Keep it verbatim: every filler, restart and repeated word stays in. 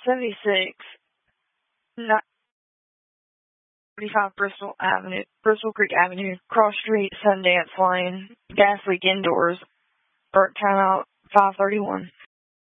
seventy-six, thirty-five Bristol Avenue, Bristol Creek Avenue, Cross Street, Sundance Lane, gas leak indoors, burnt timeout five thirty-one.